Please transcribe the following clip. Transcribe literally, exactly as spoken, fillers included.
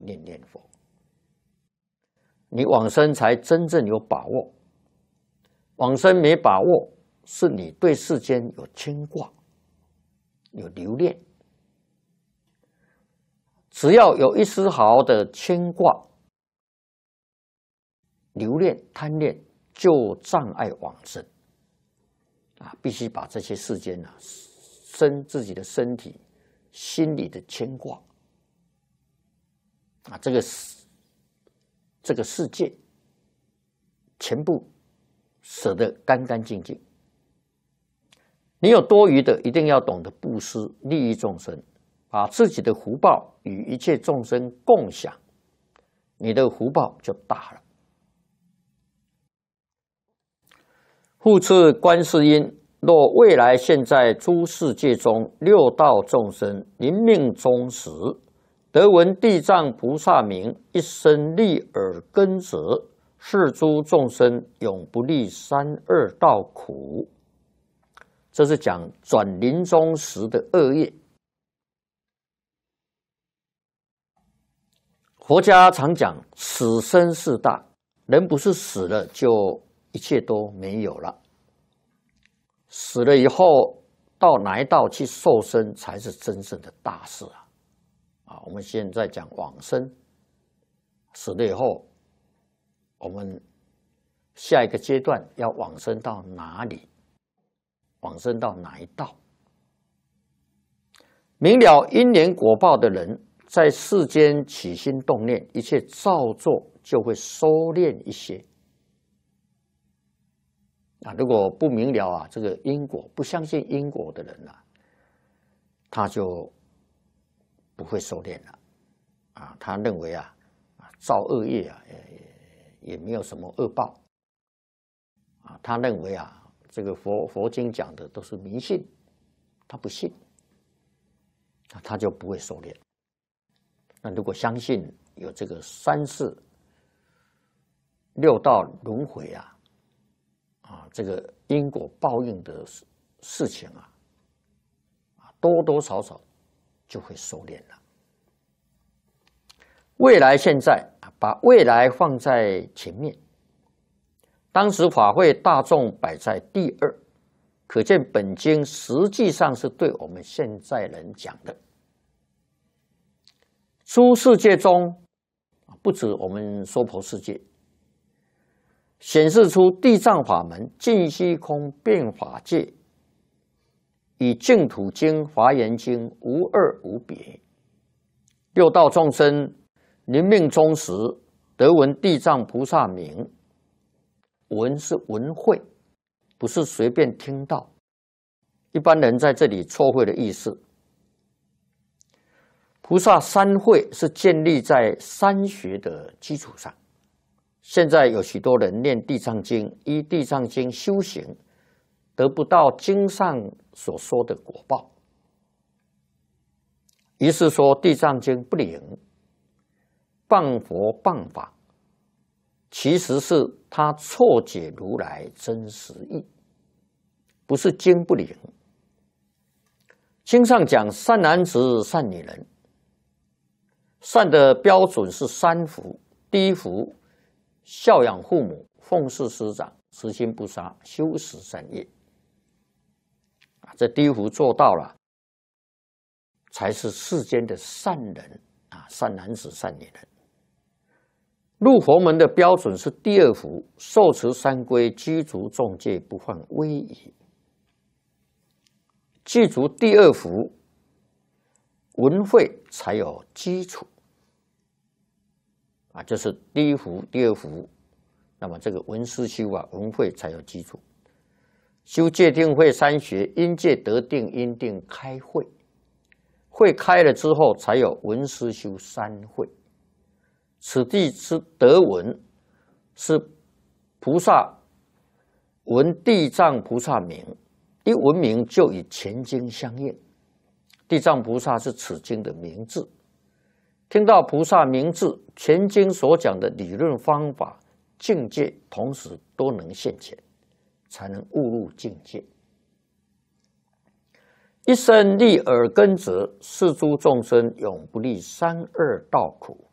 念念佛，你往生才真正有把握。往生没把握，是你对世间有牵挂，有留恋。只要有一丝毫的牵挂、留恋、贪恋，就障碍往生。啊，必须把这些世间啊，身自己的身体、心理的牵挂，啊，这个这个世界，全部舍得干干净净。你有多余的，一定要懂得布施，利益众生，把自己的福报与一切众生共享，你的福报就大了。复次，观世音，若未来现在诸世界中六道众生临命终时，得闻地藏菩萨名，一生利耳根者，是诸众生永不历三恶道苦。这是讲转临终时的恶业。佛家常讲死生事大，人不是死了就一切都没有了，死了以后到哪一道去受生才是真正的大事啊！啊，我们现在讲往生，死了以后，我们下一个阶段要往生到哪里？往生到哪一道？明了因缘果报的人，在世间起心动念，一切造作就会收敛一些。啊，如果不明了啊，这个因果，不相信因果的人啊，他就不会收敛了。啊，他认为啊，啊造恶业啊，也也没有什么恶报。啊，他认为啊。这个佛佛经讲的都是迷信，他不信，他就不会收敛。那如果相信有这个三世六道轮回啊，啊，这个因果报应的事情啊，啊，多多少少就会收敛了。未来现在啊，把未来放在前面。当时法会大众摆在第二，可见本经实际上是对我们现在人讲的。诸世界中，不止我们娑婆世界，显示出地藏法门尽虚空变法界，与净土经、华严经无二无别。六道众生临命终时，得闻地藏菩萨名。闻是闻会，不是随便听到。一般人在这里错会的意思。菩萨三会是建立在三学的基础上。现在有许多人念地藏经，依地藏经修行，得不到经上所说的果报，于是说地藏经不灵，谤佛谤法。其实是他错解如来真实义，不是经不灵。经上讲善男子、善女人，善的标准是三福：第一福，孝养父母，奉事师长，慈心不杀，修十善业。啊，这第一福做到了，才是世间的善人啊，善男子、善女人。入佛门的标准是第二福，受持三规，具足众戒，不犯威仪。具足第二福，闻会才有基础啊，这是第一福、第二福。那么这个闻思修啊，闻会才有基础。修戒定慧三学，因戒得定，因定开慧，慧开了之后，才有闻思修三慧。此地之得闻，是菩萨闻地藏菩萨名，一闻名就与前经相应。地藏菩萨是此经的名字，听到菩萨名字，前经所讲的理论方法、境界，同时都能现前，才能悟入境界。一生利耳根者，是诸众生永不历三恶道苦。